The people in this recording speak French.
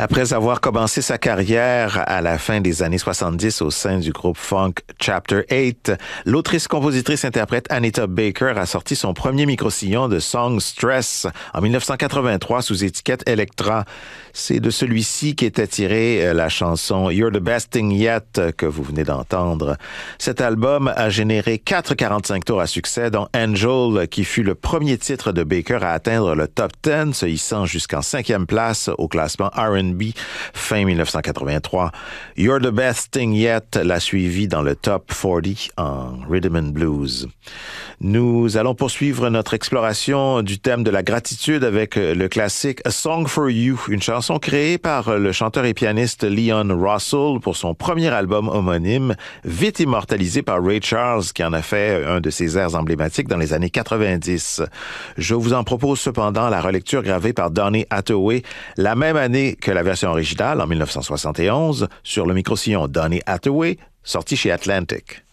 Après avoir commencé sa carrière à la fin des années 70 au sein du groupe funk Chapter 8, l'autrice-compositrice-interprète Anita Baker a sorti son premier micro-sillon de Song Stress en 1983 sous étiquette Elektra. C'est de celui-ci qu'était tirée la chanson You're the Best Thing Yet que vous venez d'entendre. Cet album a généré 4 45 tours à succès, dont Angel, qui fut le premier titre de Baker à atteindre le top 10, se hissant jusqu'en 5e place au classement R&B fin 1983. You're the Best Thing Yet l'a suivi dans le top 40 en Rhythm and Blues. Nous allons poursuivre notre exploration du thème de la gratitude avec le classique A Song for You, une chanson créée par le chanteur et pianiste Leon Russell pour son premier album homonyme, vite immortalisé par Ray Charles, qui en a fait un de ses airs emblématiques dans les années 90. Je vous en propose cependant la relecture gravée par Donny Hathaway la même année que la version originale, en 1971, sur le micro-sillon Donny Hathaway, sorti chez Atlantic.